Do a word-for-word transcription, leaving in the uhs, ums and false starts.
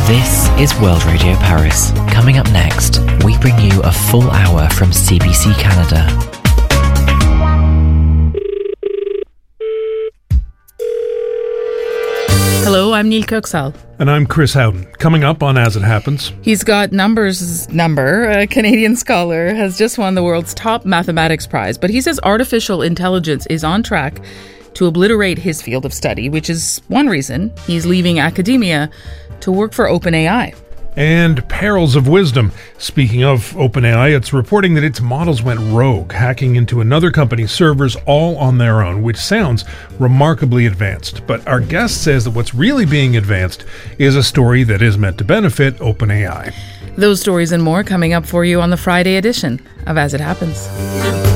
This is World Radio Paris. Coming up next, we bring you a full hour from C B C Canada. Hello, I'm Neil Kirksall. And I'm Chris Howden. Coming up on As It Happens. He's got Numbers Number. A Canadian scholar has just won the world's top mathematics prize, but he says artificial intelligence is on track to obliterate his field of study, which is one reason he's leaving academia to work for OpenAI. And perils of wisdom. Speaking of OpenAI, it's reporting that its models went rogue, hacking into another company's servers all on their own, which sounds remarkably advanced. But our guest says that what's really being advanced is a story that is meant to benefit OpenAI. Those stories and more coming up for you on the Friday edition of As It Happens.